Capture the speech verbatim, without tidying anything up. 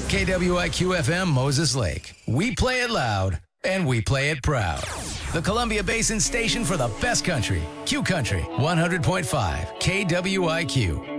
K W I Q F M Moses Lake. We play it loud and we play it proud. The Columbia Basin station for the best country. Q Country one hundred point five K W I Q.